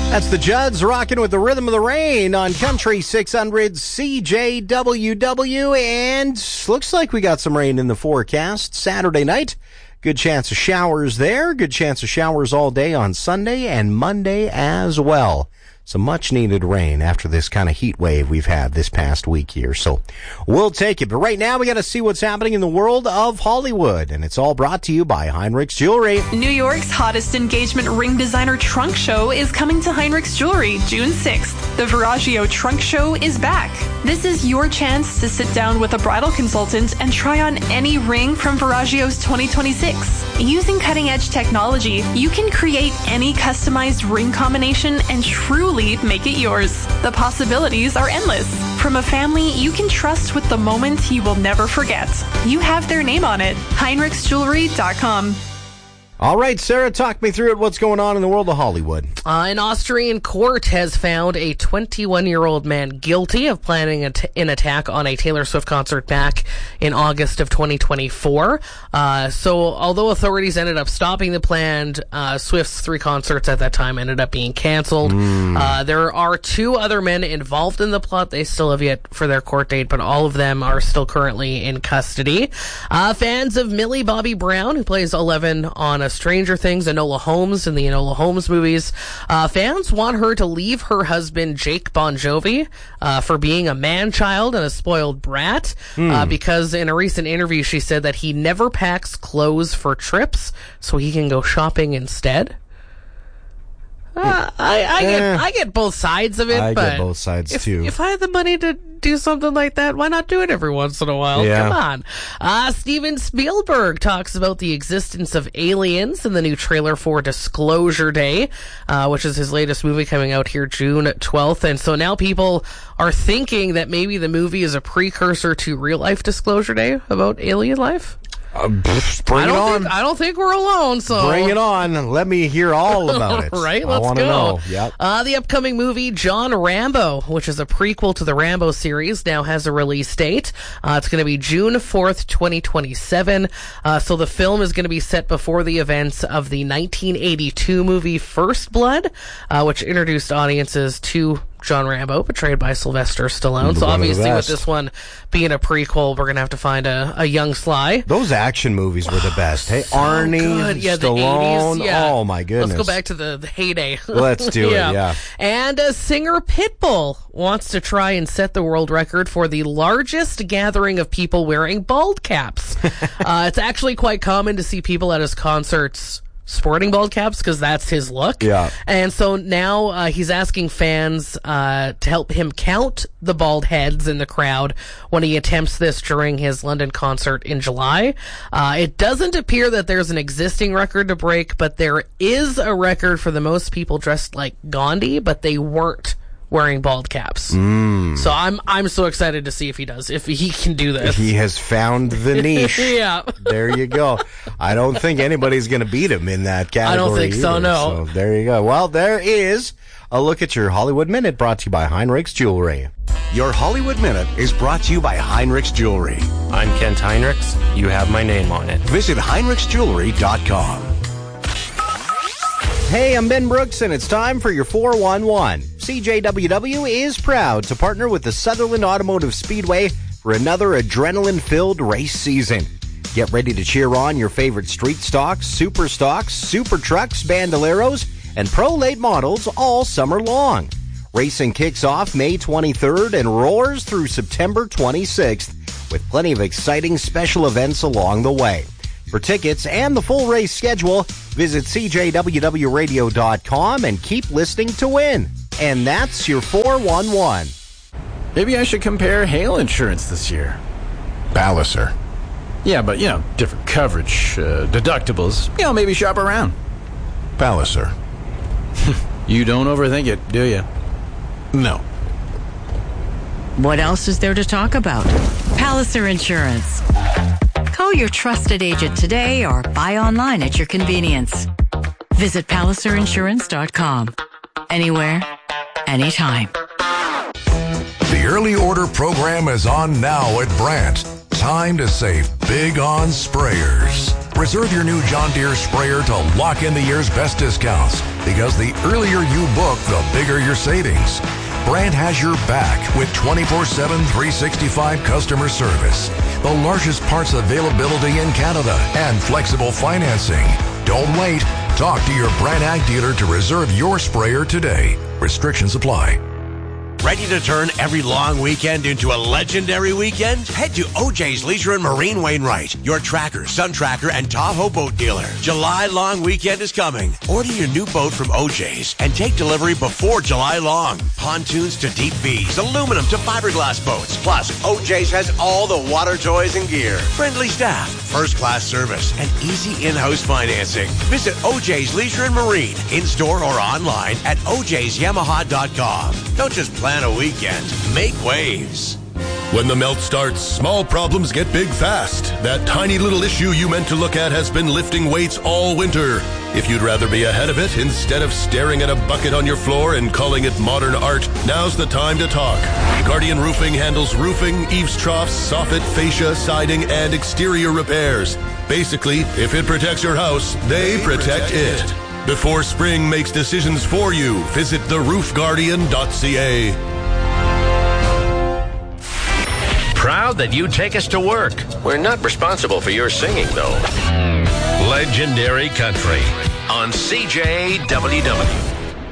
That's the Judds rocking with the rhythm of the rain on Country 600 CJWW, and looks like we got some rain in the forecast Saturday night. Good chance of showers there. Good chance of showers all day on Sunday and Monday as well. Some much-needed rain after this kind of heat wave we've had this past week here. So we'll take it. But right now we got to see what's happening in the world of Hollywood. And it's all brought to you by Heinrichs Jewelry. New York's hottest engagement ring designer trunk show is coming to Heinrichs Jewelry June 6th. The Veragio Trunk Show is back. This is your chance to sit down with a bridal consultant and try on any ring from Veragio's 2026. Using cutting-edge technology, you can create any customized ring combination and truly make it yours. The possibilities are endless. From a family you can trust with the moment you will never forget. You have their name on it. HeinrichsJewelry.com. All right, Sarah, talk me through it. What's going on in the world of Hollywood? An Austrian court has found a 21-year-old man guilty of planning an attack on a Taylor Swift concert back in August of 2024. So although authorities ended up stopping the planned, Swift's 3 concerts at that time ended up being canceled. There are 2 other men involved in the plot. They still have yet for their court date, but all of them are still currently in custody. Fans of Millie Bobby Brown, who plays 11 on Stranger Things, Enola Holmes in the Enola Holmes movies. Fans want her to leave her husband, Jake Bon Jovi, for being a man-child and a spoiled brat, because in a recent interview she said that he never packs clothes for trips so he can go shopping instead. I get both sides of it. I get both sides, too. If I had the money to do something like that, why not do it every once in a while? Yeah. Come on. Steven Spielberg talks about the existence of aliens in the new trailer for Disclosure Day, which is his latest movie coming out here June 12th. And so now people are thinking that maybe the movie is a precursor to real-life Disclosure Day about alien life. Bring it on. I don't think we're alone, so... Bring it on. Let me hear all about it. Right, let's go. I want to know. Yep. The upcoming movie, John Rambo, which is a prequel to the Rambo series, now has a release date. It's going to be June 4th, 2027. So the film is going to be set before the events of the 1982 movie First Blood, which introduced audiences to John Rambo, portrayed by Sylvester Stallone. So obviously with this one being a prequel, we're going to have to find a young Sly. Those action movies were the best. Hey, Arnie, Stallone. The 80s, yeah. Oh, my goodness. Let's go back to the heyday. Let's do it, yeah. And singer Pitbull wants to try and set the world record for the largest gathering of people wearing bald caps. It's actually quite common to see people at his concerts sporting bald caps because that's his look. Yeah. And so now he's asking fans to help him count the bald heads in the crowd when he attempts this during his London concert in July. It doesn't appear that there's an existing record to break, but there is a record for the most people dressed like Gandhi, but they weren't wearing bald caps. So I'm so excited to see if he can do this. He has found the niche. Yeah. There you go. I don't think anybody's going to beat him in that category. I don't think so, either. no. So there you go. Well, there is a look at your Hollywood Minute brought to you by Heinrichs Jewelry. Your Hollywood Minute is brought to you by Heinrichs Jewelry. I'm Kent Heinrichs. You have my name on it. Visit HeinrichsJewelry.com. Hey, I'm Ben Brooks, and it's time for your 411. CJWW is proud to partner with the Sutherland Automotive Speedway for another adrenaline-filled race season. Get ready to cheer on your favorite street stocks, super trucks, bandoleros, and pro late models all summer long. Racing kicks off May 23rd and roars through September 26th with plenty of exciting special events along the way. For tickets and the full race schedule, visit CJWWRadio.com and keep listening to win. And that's your 411. Maybe I should compare hail insurance this year. Palliser. Yeah, but, different coverage, deductibles. Maybe shop around. Palliser. You don't overthink it, do you? No. What else is there to talk about? Palliser Insurance. Call your trusted agent today or buy online at your convenience. Visit PalliserInsurance.com. Anywhere, anytime. The early order program is on now at Brandt. Time to save big on sprayers. Reserve your new John Deere sprayer to lock in the year's best discounts, because the earlier you book, the bigger your savings. Brandt has your back with 24/7, 365 customer service, the largest parts availability in Canada, and flexible financing. Don't wait. Talk to your Brandt Ag dealer to reserve your sprayer today. Restrictions apply. Ready to turn every long weekend into a legendary weekend? Head to OJ's Leisure and Marine Wainwright, your Tracker, Sun Tracker, and Tahoe boat dealer. July long weekend is coming. Order your new boat from OJ's and take delivery before July long. Pontoons to deep V's, aluminum to fiberglass boats. Plus, OJ's has all the water toys and gear. Friendly staff, first-class service, and easy in-house financing. Visit OJ's Leisure and Marine, in-store or online at ojsyamaha.com. Don't just plan a weekend. Make waves. When the melt starts, small problems get big fast. That tiny little issue you meant to look at has been lifting weights all winter. If you'd rather be ahead of it, instead of staring at a bucket on your floor and calling it modern art, now's the time to talk. Guardian Roofing handles roofing, eaves troughs, soffit, fascia, siding, and exterior repairs. Basically, if it protects your house, they protect it. Before spring makes decisions for you, visit theroofguardian.ca. Proud that you take us to work. We're not responsible for your singing, though. Legendary Country on CJWW.